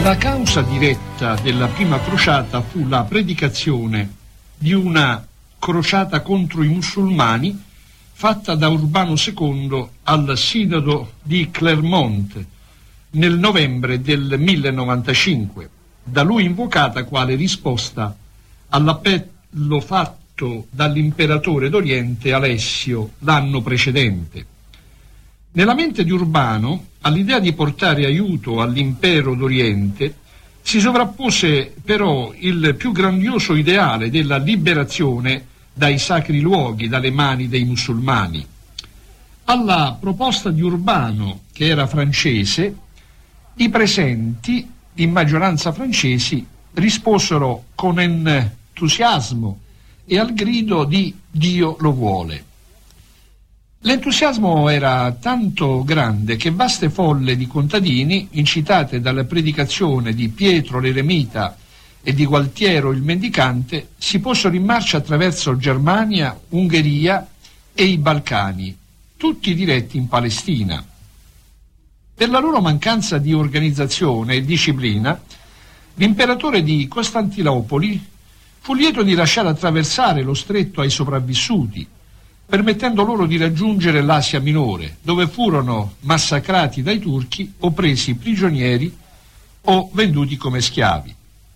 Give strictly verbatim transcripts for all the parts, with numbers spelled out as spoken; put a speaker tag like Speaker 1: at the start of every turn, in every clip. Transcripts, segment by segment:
Speaker 1: La causa diretta della prima crociata fu la predicazione di una crociata contro i musulmani fatta da Urbano secondo al Sinodo di Clermont nel novembre del mille novantacinque, da lui invocata quale risposta all'appello fatto dall'imperatore d'Oriente Alessio l'anno precedente. Nella mente di Urbano, all'idea di portare aiuto all'impero d'Oriente, si sovrappose però il più grandioso ideale della liberazione dai sacri luoghi, dalle mani dei musulmani. Alla proposta di Urbano, che era francese, i presenti, in maggioranza francesi, risposero con entusiasmo e al grido di «Dio lo vuole». L'entusiasmo era tanto grande che vaste folle di contadini, incitate dalla predicazione di Pietro l'eremita e di Gualtiero il mendicante, si posero in marcia attraverso Germania, Ungheria e i Balcani, tutti diretti in Palestina. Per la loro mancanza di organizzazione e disciplina, l'imperatore di Costantinopoli fu lieto di lasciare attraversare lo stretto ai sopravvissuti, permettendo loro di raggiungere l'Asia Minore, dove furono massacrati dai turchi o presi prigionieri o venduti come schiavi.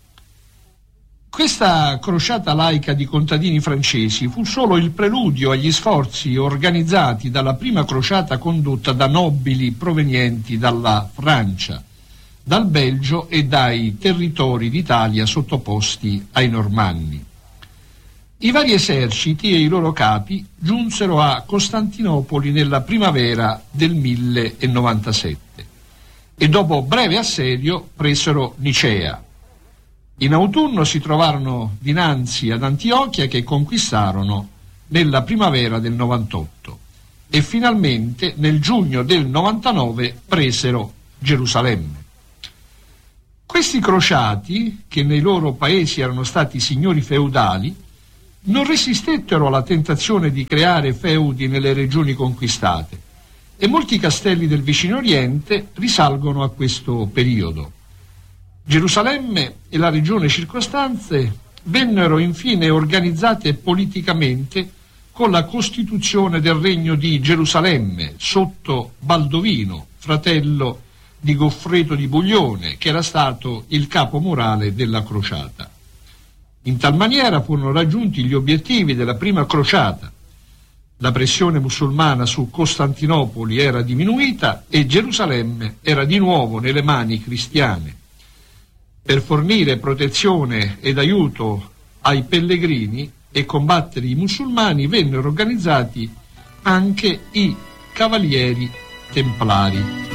Speaker 1: Questa crociata laica di contadini francesi fu solo il preludio agli sforzi organizzati dalla prima crociata condotta da nobili provenienti dalla Francia, dal Belgio e dai territori d'Italia sottoposti ai Normanni. I vari eserciti e i loro capi giunsero a Costantinopoli nella primavera del mille novantasette e dopo breve assedio presero Nicea. In autunno si trovarono dinanzi ad Antiochia, che conquistarono nella primavera del novantotto, e finalmente nel giugno del novantanove presero Gerusalemme. Questi crociati, che nei loro paesi erano stati signori feudali, non resistettero alla tentazione di creare feudi nelle regioni conquistate, e molti castelli del vicino Oriente risalgono a questo periodo. Gerusalemme e la regione circostante vennero infine organizzate politicamente con la costituzione del regno di Gerusalemme sotto Baldovino, fratello di Goffredo di Buglione, che era stato il capo morale della crociata. In tal maniera furono raggiunti gli obiettivi della prima crociata. La pressione musulmana su Costantinopoli era diminuita e Gerusalemme era di nuovo nelle mani cristiane. Per fornire protezione ed aiuto ai pellegrini e combattere i musulmani vennero organizzati anche i cavalieri templari.